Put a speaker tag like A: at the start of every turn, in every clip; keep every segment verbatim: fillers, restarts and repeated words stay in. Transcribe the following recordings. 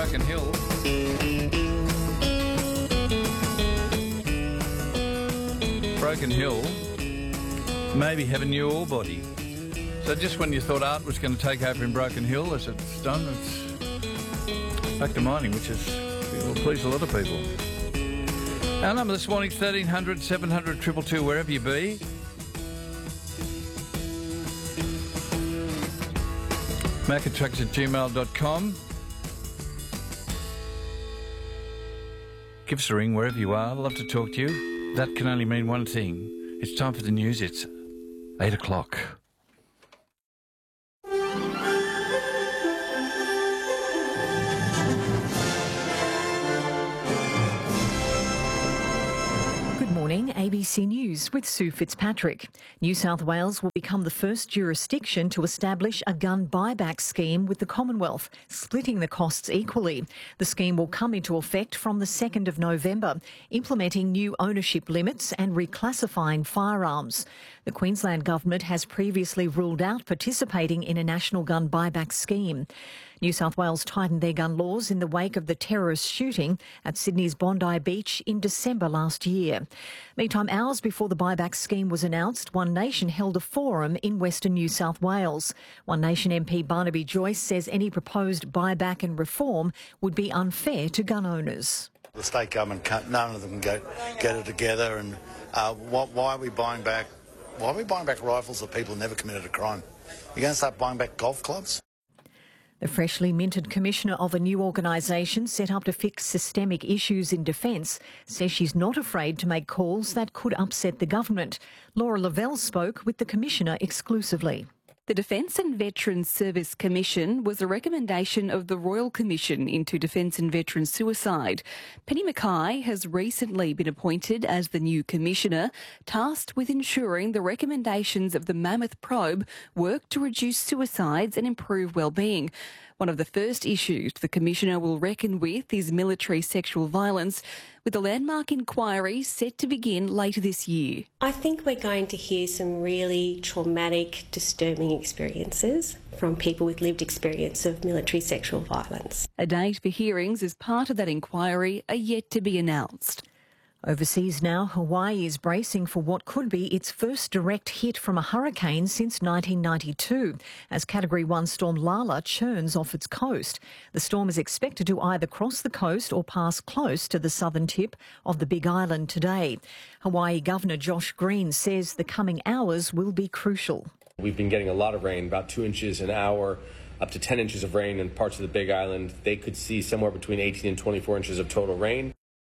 A: Broken Hill. Broken Hill maybe have a new ore body. So just when you thought art was going to take over in Broken Hill, as it's done, it's back to mining, which is will please a lot of people. Our number this morning is thirteen hundred, seven hundred, two two two, wherever you be. Macatracks at gmail dot com. Give us a ring wherever you are. I'd love to talk to you. That can only mean one thing. It's time for the news. It's eight o'clock.
B: A B C News with Sue Fitzpatrick. New South Wales will become the first jurisdiction to establish a gun buyback scheme with the Commonwealth, splitting the costs equally. The scheme will come into effect from the second of November, implementing new ownership limits and reclassifying firearms. The Queensland Government has previously ruled out participating in a national gun buyback scheme. New South Wales tightened their gun laws in the wake of the terrorist shooting at Sydney's Bondi Beach in December last year. Meantime, hours before the buyback scheme was announced, One Nation held a forum in Western New South Wales. One Nation M P Barnaby Joyce says any proposed buyback and reform would be unfair to gun owners.
C: The state government can't, none of them can get, get it together, and uh, what, why are we buying back? Why are we buying back rifles of people who never committed a crime? You're going to start buying back golf clubs?
B: The freshly minted commissioner of a new organisation set up to fix systemic issues in defence says she's not afraid to make calls that could upset the government. Laura Lavelle spoke with the commissioner exclusively.
D: The Defence and Veterans Service Commission was a recommendation of the Royal Commission into Defence and Veteran Suicide. Penny Mackay has recently been appointed as the new commissioner, tasked with ensuring the recommendations of the Mammoth Probe work to reduce suicides and improve well-being. One of the first issues the Commissioner will reckon with is military sexual violence, with a landmark inquiry set to begin later this year.
E: I think we're going to hear some really traumatic, disturbing experiences from people with lived experience of military sexual violence.
D: A date for hearings as part of that inquiry are yet to be announced.
B: Overseas now, Hawaii is bracing for what could be its first direct hit from a hurricane since nineteen ninety-two, as Category one storm Lala churns off its coast. The storm is expected to either cross the coast or pass close to the southern tip of the Big Island today. Hawaii Governor Josh Green says the coming hours will be crucial.
F: We've been getting a lot of rain, about two inches an hour, up to ten inches of rain in parts of the Big Island. They could see somewhere between eighteen and twenty-four inches of total rain.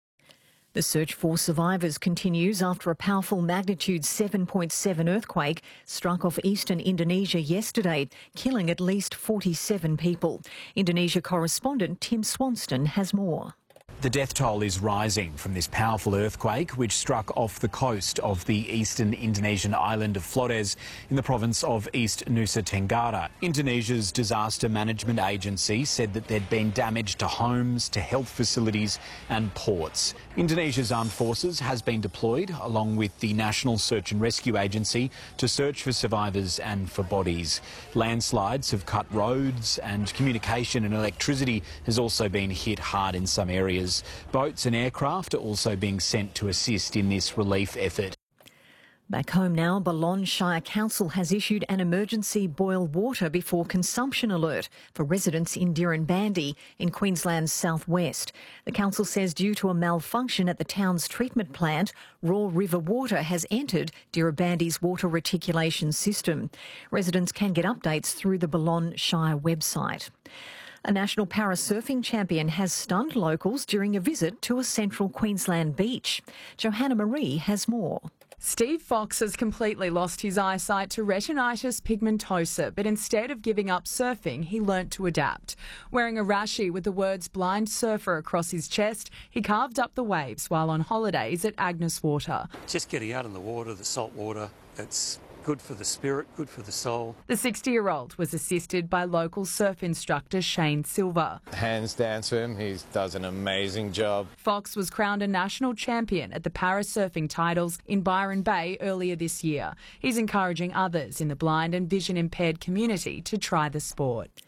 B: The search for survivors continues after a powerful magnitude seven point seven earthquake struck off eastern Indonesia yesterday, killing at least forty-seven people. Indonesia correspondent Tim Swanston has more.
G: The death toll is rising from this powerful earthquake which struck off the coast of the eastern Indonesian island of Flores in the province of East Nusa Tenggara. Indonesia's disaster management agency said that there'd been damage to homes, to health facilities and ports. Indonesia's armed forces has been deployed along with the National Search and Rescue Agency to search for survivors and for bodies. Landslides have cut roads and communication and electricity has also been hit hard in some areas. Boats and aircraft are also being sent to assist in this relief effort.
B: Back home now, Balonne Shire Council has issued an emergency boil water before consumption alert for residents in Dirranbandi in Queensland's southwest. The council says due to a malfunction at the town's treatment plant, raw river water has entered Dirranbandi's water reticulation system. Residents can get updates through the Balonne Shire website. A national parasurfing champion has stunned locals during a visit to a central Queensland beach. Johanna Marie has more.
H: Steve Fox has completely lost his eyesight to retinitis pigmentosa, but instead of giving up surfing, he learnt to adapt. Wearing a rashie with the words blind surfer across his chest, he carved up the waves while on holidays at Agnes Water.
I: Just getting out in the water, the salt water, it's good for the spirit, good for the soul.
H: The sixty-year-old was assisted by local surf instructor Shane Silver.
J: Hands down to him, he does an amazing job.
H: Fox was crowned a national champion at the parasurfing titles in Byron Bay earlier this year. He's encouraging others in the blind and vision impaired community to try the sport.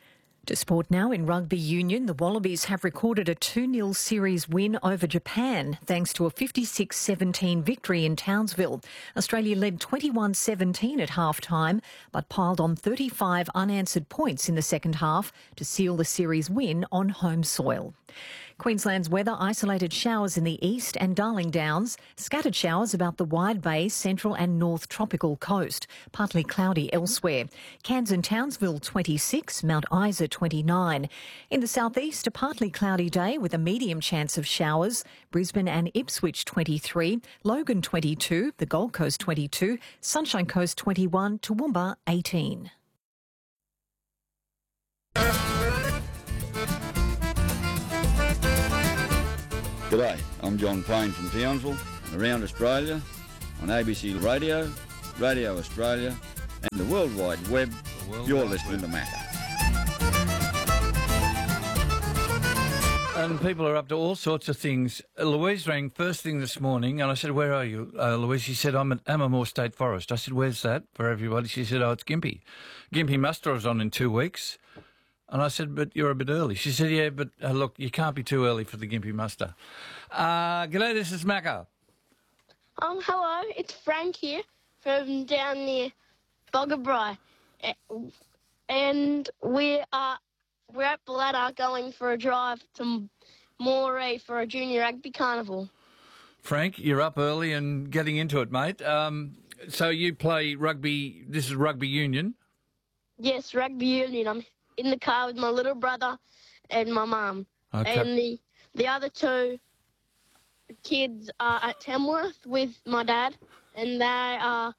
B: To sport now. In rugby union, the Wallabies have recorded a two nil series win over Japan thanks to a fifty-six seventeen victory in Townsville. Australia led twenty-one seventeen at half-time but piled on thirty-five unanswered points in the second half to seal the series win on home soil. Queensland's weather: isolated showers in the east and Darling Downs, scattered showers about the Wide Bay, central and north tropical coast, partly cloudy elsewhere. Cairns and Townsville twenty-six, Mount Isa twenty-nine. In the southeast, a partly cloudy day with a medium chance of showers. Brisbane and Ipswich twenty-three, Logan twenty-two, the Gold Coast twenty-two, Sunshine Coast twenty-one, Toowoomba eighteen.
K: G'day, I'm John Payne from Townsville, around Australia, on A B C Radio, Radio Australia and the World Wide Web. World You're Wide listening Web. to Macca.
A: And people are up to all sorts of things. Louise rang first thing this morning and I said, where are you, uh, Louise? She said, I'm at Ammermoor State Forest. I said, where's that for everybody? She said, oh, it's Gympie. Gympie Muster is on in two weeks. And I said, but you're a bit early. She said, yeah, but uh, look, you can't be too early for the Gympie Muster. Uh, g'day, this is Macca.
L: Um, hello, it's Frank here from down near Boggabri. And we are, we're at Bladder going for a drive to Moree for a junior rugby carnival.
A: Frank, you're up early and getting into it, mate. Um, so you play rugby, this is rugby union?
L: Yes, rugby union. I'm in the car with my little brother and my mum.
A: Okay.
L: And the, the other two kids are at Tamworth with my dad, and they are,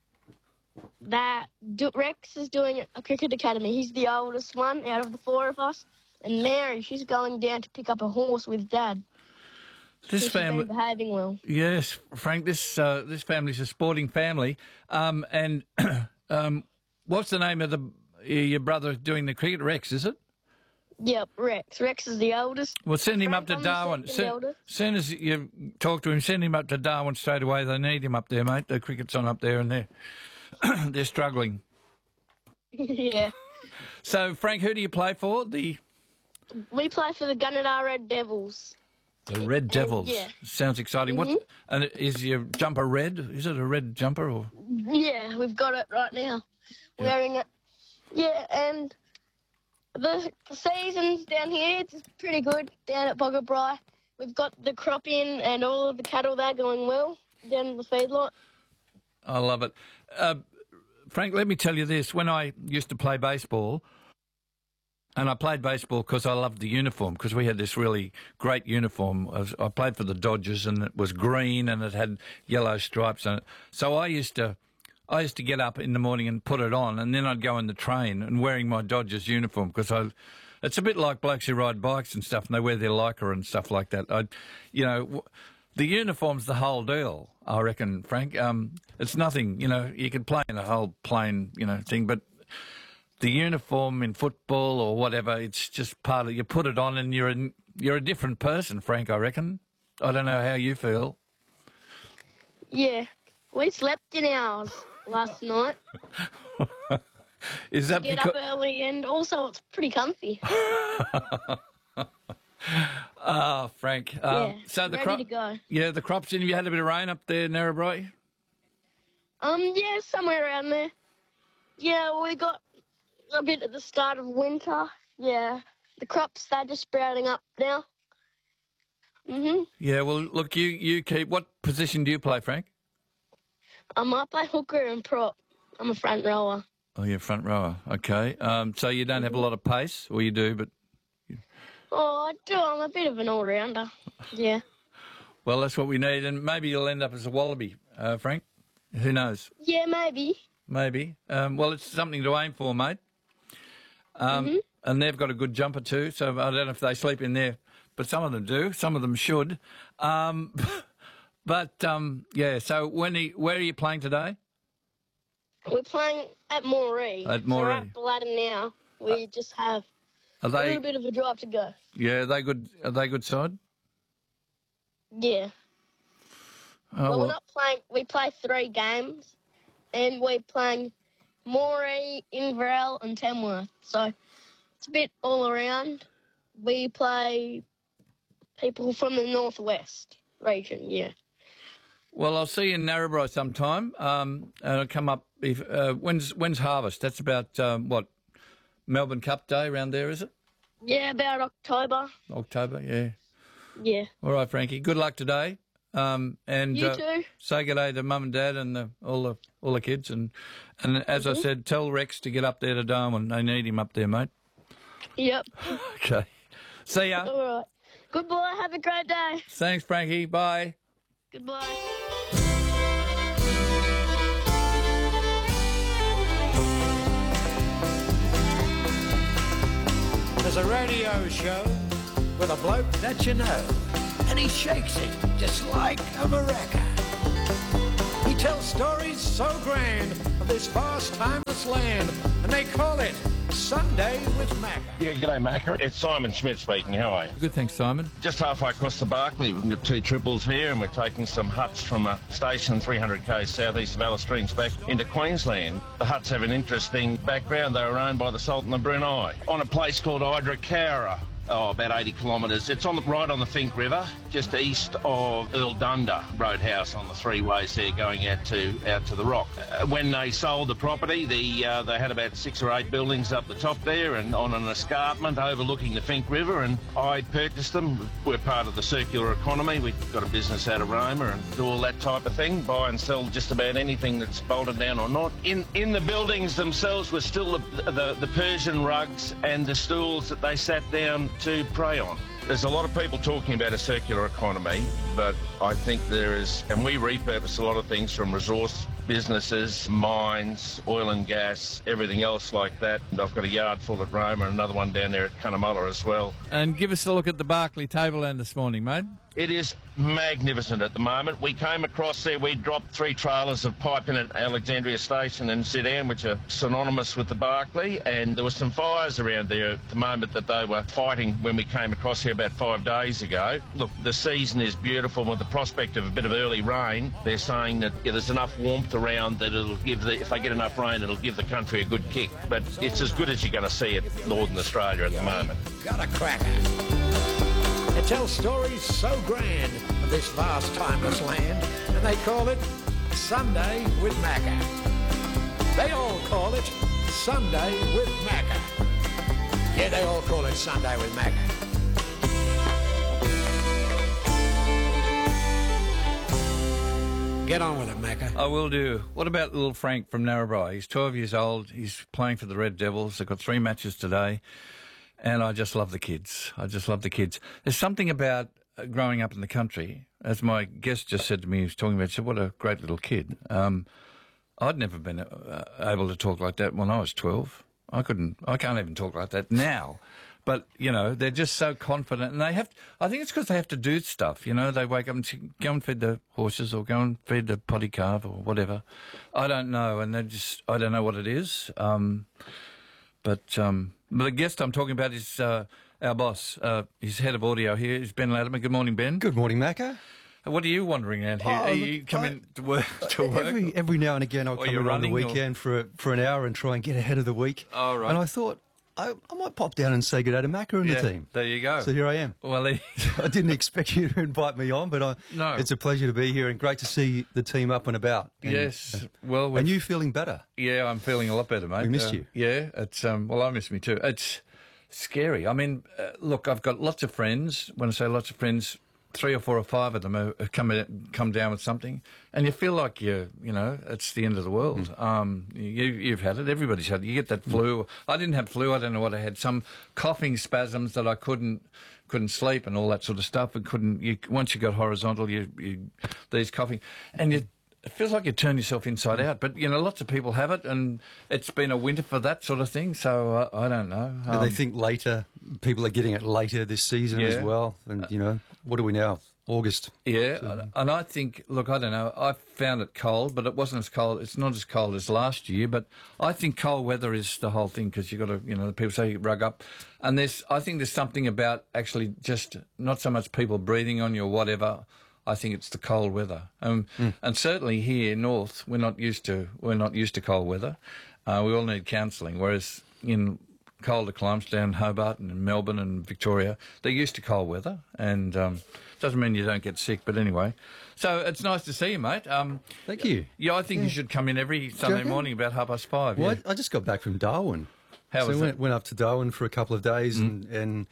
L: that Rex is doing a cricket academy. He's the oldest one out of the four of us. And Mary, she's going down to pick up a horse with Dad.
A: This family
L: behaving well.
A: Yes, Frank. This uh, this family's a sporting family. Um, and um, what's the name of the your brother doing the cricket? Rex, is it?
L: Yep, Rex. Rex is the oldest.
A: Well, send him
L: Frank,
A: up to
L: I'm
A: Darwin.
L: the
A: Soon, soon as you talk to him, send him up to Darwin straight away. They need him up there, mate. The cricket's on up there, and they're they're struggling.
L: Yeah.
A: So, Frank, who do you play for? The
L: we play for the Gunnedah Red Devils.
A: The Red Devils.
L: Yeah.
A: Sounds exciting.
L: Mm-hmm.
A: What? And is your jumper red? Is it a red jumper or?
L: Yeah, we've got it right now.
A: Yeah.
L: Wearing it. Yeah, and the seasons down here, it's pretty good down at Boggabri. We've got the crop in and all of the cattle there going well down in the feedlot.
A: I love it. Uh, Frank, let me tell you this. When I used to play baseball, and I played baseball because I loved the uniform, because we had this really great uniform. I, was, I played for the Dodgers, and it was green and it had yellow stripes on it. So I used to... I used to get up in the morning and put it on, and then I'd go in the train and wearing my Dodgers uniform because I, it's a bit like blokes who ride bikes and stuff, and they wear their lycra and stuff like that. I, you know, the uniform's the whole deal, I reckon, Frank. Um, it's nothing, you know. You could play in a whole plain, you know, thing, but the uniform in football or whatever, it's just part of. You put it on, and you're a, you're a different person, Frank. I reckon. I don't know how you feel.
L: Yeah, we slept in ours last night.
A: Is that
L: Get
A: because...
L: up early, and also it's pretty comfy.
A: Ah, oh, Frank. Um,
L: yeah,
A: so the
L: ready
A: crop,
L: to go.
A: Yeah, the crops in. Have you had a bit of rain up there, Narrabri?
L: Um, yeah, somewhere around there. Yeah, we got a bit at the start of winter. Yeah, the crops, they're just sprouting up now. Mhm.
A: Yeah. Well, look, you you keep. What position do you play, Frank?
L: Um, I play hooker and prop. I'm a front rower.
A: Oh, you're front rower. Okay. Um, so you don't have a lot of pace, or you do, but...
L: Oh, I do. I'm a bit of an all-rounder. Yeah.
A: Well, that's what we need, and maybe you'll end up as a wallaby, uh, Frank. Who knows?
L: Yeah, maybe.
A: Maybe. Um, well, it's something to aim for, mate. Um,
L: mm-hmm.
A: And they've got a good jumper too, so I don't know if they sleep in there, but some of them do. Some of them should. Um... But, um, yeah, so when he, where are you playing today?
L: We're playing at Moree.
A: At Moree.
L: So we're at Bladder now. We uh, just have
A: are they,
L: a little bit of a drive to go.
A: Yeah, are they good, are they good side?
L: Yeah.
A: Oh,
L: well,
A: well,
L: we're not playing, we play three games, and we're playing Moree, Inverell and Tamworth. So It's a bit all around. We play people from the northwest region, yeah.
A: Well, I'll see you in Narrabri sometime. Um, and I'll come up. If, uh, when's when's harvest? That's about um, what Melbourne Cup Day around there, is it?
L: Yeah, about October.
A: October, yeah.
L: Yeah.
A: All right, Frankie. Good luck today. Um, and
L: You
A: uh,
L: too.
A: say good day to Mum and Dad and the, all the all the kids. And and as
L: Mm-hmm.
A: I said, tell Rex to get up there to Darwin. They need him up there, mate.
L: Yep.
A: Okay. See ya.
L: All right. Goodbye. Have a great day.
A: Thanks, Frankie. Bye.
L: Goodbye.
M: There's a radio show with a bloke that you know, and he shakes it just like a maraca. He tells stories so grand of this vast, timeless land, and they call it Sunday with Macca.
N: Yeah, g'day, Macca. It's Simon Schmidt speaking. How are you?
A: Good, thanks, Simon.
N: Just halfway across the Barkly, we've got two triples here, and we're taking some huts from a station three hundred k's southeast of Alice Springs back into Queensland. The huts have an interesting background. They were owned by the Sultan of Brunei on a place called Idrikara. Oh, about eighty kilometres. It's on the, right on the Finke River, just east of Earl Dunda Roadhouse on the three ways there going out to out to the Rock. Uh, when they sold the property, the uh, they had about six or eight buildings up the top there and on an escarpment overlooking the Finke River, and I purchased them. We're part of the circular economy. We've got a business out of Roma and do all that type of thing, buy and sell just about anything that's bolted down or not. In in the buildings themselves were still the, the, the Persian rugs and the stools that they sat down to prey on. There's a lot of people talking about a circular economy, but I think there is, and we repurpose a lot of things from resource businesses, mines, oil and gas, everything else like that. And I've got a yard full at Roma and another one down there at Cunnamulla as well.
A: And give us a look at the Barkly Tableland this morning, mate.
N: It is magnificent at the moment. We came across there, we dropped three trailers of pipe in at Alexandria Station and Sedan, which are synonymous with the Barkly, and there were some fires around there at the moment that they were fighting when we came across here about five days ago. Look, the season is beautiful with the prospect of a bit of early rain. They're saying that yeah, there's enough warmth around that it'll give the, if they get enough rain, it'll give the country a good kick. But it's as good as you're going to see it, Northern Australia at the moment.
M: Got a cracker. It tells stories so grand of this vast, timeless land, and they call it Sunday with Macca. They all call it Sunday with Macca. Yeah, they all call it Sunday with Macca. Get on with it, Macca.
A: I will do. What about little Frank from Narrabri? He's twelve years old. He's playing for the Red Devils. They've got three matches today. And I just love the kids. I just love the kids. There's something about growing up in the country, as my guest just said to me, he was talking about, he said, what a great little kid. Um, I'd never been uh, able to talk like that when I was twelve. I couldn't, I can't even talk like that now. But, you know, they're just so confident. And they have, I think it's because they have to do stuff, you know. They wake up and go and feed the horses or go and feed the potty calf or whatever. I don't know. And they just, I don't know what it is. Um, but... Um, But the guest I'm talking about is uh, our boss. Uh, he's head of audio here. Is Ben Latimer. Good morning, Ben.
O: Good morning, Macca.
A: What are you wandering out here?
O: Oh,
A: are you
O: look,
A: coming
O: I,
A: to work? To work?
O: Every, every now and again, I'll
A: or
O: come in on the weekend
A: or...
O: for a, for an hour and try and get ahead of the week.
A: Oh, right.
O: And I thought I, I might pop down and say good day to Macca and
A: yeah,
O: the team.
A: There you go.
O: So here I am.
A: Well,
O: I didn't expect you to invite me on, but I,
A: no.
O: it's a pleasure to be here and great to see the team up and about. And,
A: yes.
O: Uh,
A: well,
O: and you feeling better?
A: Yeah, I'm feeling a lot better, mate.
O: We missed
A: uh,
O: you.
A: Yeah. It's um. Well, I miss me too. It's scary. I mean, uh, look, I've got lots of friends. When I say lots of friends, three or four or five of them have come in, come down with something, and you feel like you, you know, it's the end of the world. Mm. Um, you, you've had it. Everybody's had it. You get that flu. Mm. I didn't have flu. I don't know what I had. Some coughing spasms that I couldn't couldn't sleep and all that sort of stuff. And couldn't. You, once you got horizontal, you, you these coughing, and you. It feels like you turn yourself inside out, but, you know, lots of people have it, and it's been a winter for that sort of thing, so uh, I don't know.
O: Um, Do they think later, people are getting it later this season
A: yeah.
O: as well? And, you know, what are we now? August.
A: Yeah,
O: so.
A: And I think, look, I don't know, I found it cold, but it wasn't as cold, it's not as cold as last year, but I think cold weather is the whole thing, because you've got to, you know, people say you rug up, and there's, I think there's something about actually just not so much people breathing on you or whatever. I think it's the cold weather, um, mm. and certainly here north, we're not used to we're not used to cold weather. Uh, we all need counselling, whereas in colder climes down Hobart and in Melbourne and Victoria. They're used to cold weather, and um, doesn't mean you don't get sick, but anyway. So it's nice to see you, mate. Um,
O: Thank you.
A: Yeah, I think
O: Yeah.
A: you should come in every Sunday
O: reckon?
A: morning about half past five.
O: Well,
A: yeah.
O: I, I just got back from Darwin.
A: How
O: so
A: was
O: went,
A: that?
O: went up to Darwin for a couple of days
A: Mm.
O: and, and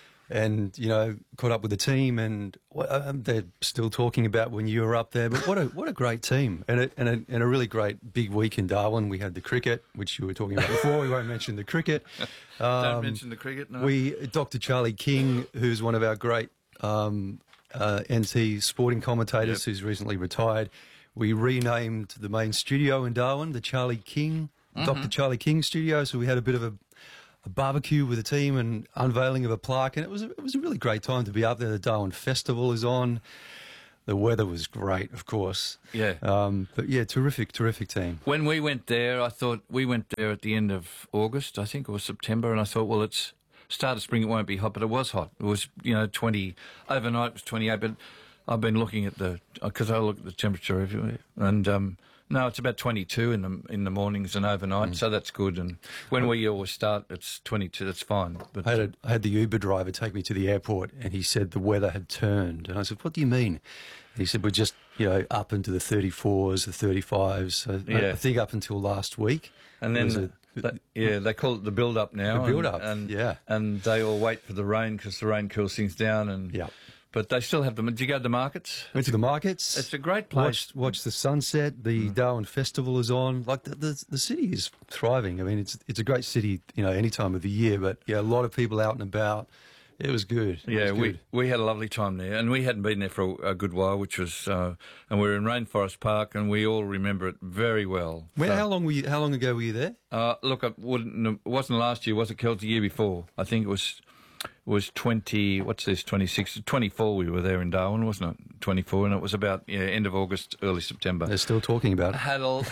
O: and you know caught up with the team, and um, they're still talking about when you were up there. But what a what a great team, and a, and a and a really great big week in Darwin. We had the cricket, which you were talking about before. We won't mention the cricket.
A: Don't
O: Um,
A: mention the cricket, no.
O: We Doctor Charlie King, who's one of our great um, uh, N T sporting commentators,
A: Yep.
O: who's recently retired. We renamed the main studio in Darwin the Charlie King,
A: Mhm.
O: Doctor Charlie King Studio. So we had a bit of a, a barbecue with the team and unveiling of a plaque, and it was a, it was a really great time to be up there. The Darwin Festival is on. The weather was great, of course.
A: Yeah.
O: Um, but yeah, terrific, terrific team.
A: When we went there, I thought we went there at the end of August, I think, or September, and I thought, well, it's start of spring, it won't be hot, but it was hot. It was, you know, twenty, overnight it was twenty-eight, but I've been looking at the, because I look at the temperature everywhere, and um, no, it's about twenty-two in the in the mornings and overnight, so that's good. And when we always start, it's twenty-two, that's fine. But
O: I had, a, I had the Uber driver take me to the airport, and he said the weather had turned. And I said, what do you mean? And he said, we're just, you know, up into the thirty-fours, the thirty-fives. So I-
A: Yeah.
O: I think up until last week.
A: And
O: It
A: then,
O: was a-
A: the- yeah, they call it the build-up now.
O: The build-up,
A: and, and,
O: yeah.
A: And they all wait for the rain because the rain cools things down. And
O: yeah.
A: But they still have them. Did you go to the markets?
O: Went to the markets.
A: It's a great place.
O: Watched, watched the sunset. The Darwin Festival is on. Like the, the the city is thriving. I mean, it's it's a great city, you know, any time of the year. But yeah, a lot of people out and about. It was good. It
A: Yeah,
O: was
A: we
O: good.
A: we had a lovely time there, and we hadn't been there for a, a good while, which was, uh, and we were in Rainforest Park, and we all remember it very well.
O: When,
A: So,
O: how long were you? How long ago were you there?
A: Uh, look, it, wouldn't, it wasn't last year, was it, Kel? The year before. I think it was was twenty. What's this? twenty-six, twenty-four. We were there in Darwin, wasn't it? twenty-four, and it was about yeah, end of August, early September.
O: They're still talking about it.
A: Had all.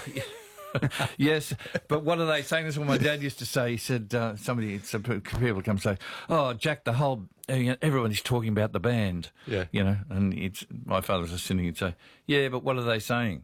A: Yes, but what are they saying? This is what my dad used to say. He said, uh, somebody, some people come say, oh, Jack, the whole, everybody's talking about the band.
O: Yeah.
A: You know, and it's, my father was just sitting and say, yeah, but what are they saying?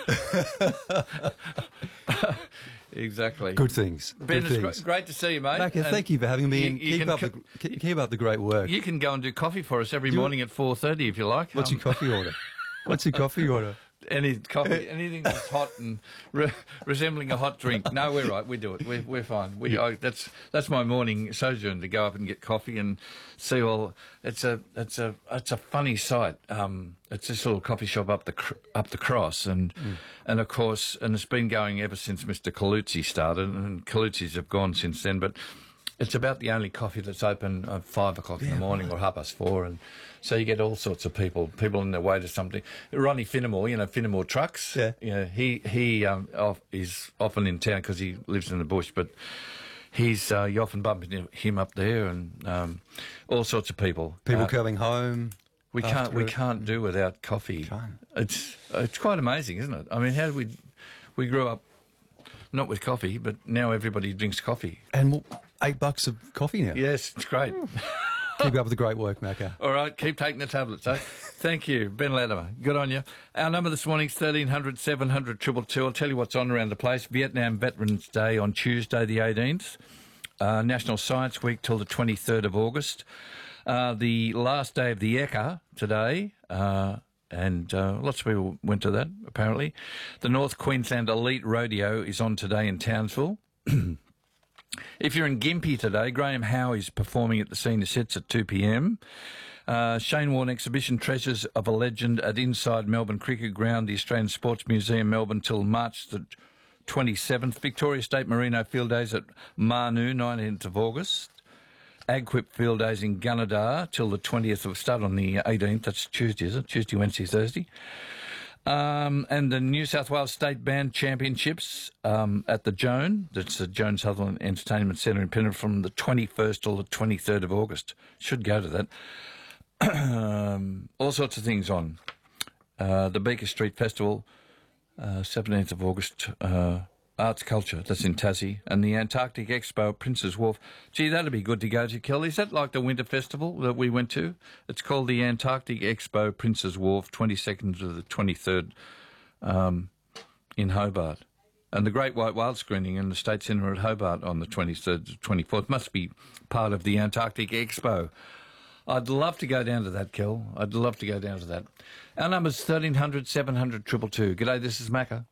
A: Exactly.
O: Good things.
A: Ben,
O: Good
A: it's
O: things.
A: gr- great to see you, mate.
O: Macca,
A: And
O: thank you for having me.
A: you-
O: and
A: you
O: keep
A: can
O: up
A: co-
O: the keep, keep up the great work.
A: You can go and do coffee for us every
O: Do you-
A: morning at four thirty if you like.
O: What's
A: Um,
O: your coffee order? What's your coffee order?
A: Any coffee, anything that's hot and re- resembling a hot drink. No, we're right. We do it. We're, we're fine. We, I, that's that's my morning sojourn, to go up and get coffee and see all. It's a it's a it's a funny sight. Um, it's this little coffee shop up the cr- up the cross, and and of course, and it's been going ever since Mister Colucci started, and Colucci's have gone since then. But it's about the only coffee that's open at five o'clock in the morning or half past four, and so you get all sorts of people, people on their way to something. Ronnie Finnemore, you know, Finnemore Trucks.
O: Yeah.
A: Yeah, he he um, off, is often in town because he lives in the bush, but he's uh, you often bump into him up there, and um, all sorts of people.
O: People
A: Uh,
O: coming home.
A: we can't
O: after
A: we
O: it.
A: can't do without coffee. It's it's quite amazing, isn't it? I mean, how did we we grew up not with coffee, but now everybody drinks coffee.
O: And well, eight bucks of coffee now.
A: Yes, it's great.
O: Keep up the great work, Macca.
A: All right, keep taking the tablets, eh? Thank you, Ben Latimer. Good on you. Our number this morning is thirteen hundred, seven hundred, two two two. I'll tell you what's on around the place. Vietnam Veterans Day on Tuesday the eighteenth. Uh, National Science Week till the twenty-third of August. Uh, the last day of the E C A today, uh, and uh, lots of people went to that, apparently. The North Queensland Elite Rodeo is on today in Townsville. If you're in Gympie today, Graham Howe is performing at the Senior Sets at two p m. Uh, Shane Warne Exhibition Treasures of a Legend at Inside Melbourne Cricket Ground, the Australian Sports Museum, Melbourne, till March the twenty-seventh. Victoria State Merino Field Days at Manu, nineteenth of August. Agquip Field Days in Gunnedah till the twentieth of, start on the eighteenth. That's Tuesday, is it? Tuesday, Wednesday, Thursday. Um, and the New South Wales State Band Championships um, at the Joan, that's the Joan Sutherland Entertainment Centre in Penrith, from the twenty-first till the twenty-third of August. Should go to that. um, all sorts of things on. Uh, the Beaker Street Festival, uh, seventeenth of August. Uh, Arts Culture, that's in Tassie. And the Antarctic Expo at Prince's Wharf. Gee, that'd be good to go to, Kelly. Is that like the Winter Festival that we went to? It's called the Antarctic Expo, Prince's Wharf, twenty-second to the twenty-third um, in Hobart. And the Great White Whale screening in the State Centre at Hobart on the twenty-third to twenty-fourth must be part of the Antarctic Expo. I'd love to go down to that, Kel. I'd love to go down to that. Our number's thirteen hundred, seven hundred, two two two. G'day, this is Macca.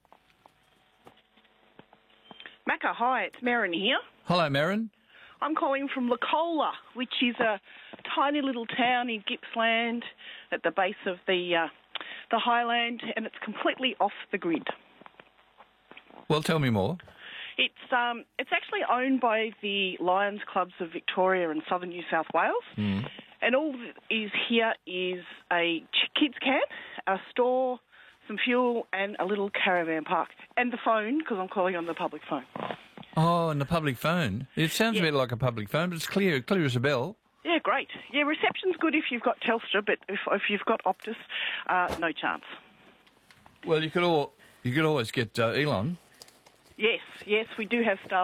P: Macca, hi, it's Marin here.
A: Hello, Marin.
P: I'm calling from Lacola, which is a tiny little town in Gippsland at the base of the uh, the highland, and it's completely off the grid.
A: Well, tell me more.
P: It's um, it's actually owned by the Lions Clubs of Victoria and Southern New South Wales,
A: Mm.
P: and all that is here is a ch- kids camp, a store, some fuel, and a little caravan park, and the phone, because I'm calling on the public phone.
A: Oh, and the public phone. It sounds a bit like a public phone, but it's clear, clear as a bell.
P: Yeah, great. Yeah, reception's good if you've got Telstra, but if, if you've got Optus, uh, no chance.
A: Well, you could all you could always get uh, Elon.
P: Yes, yes, we do have Star.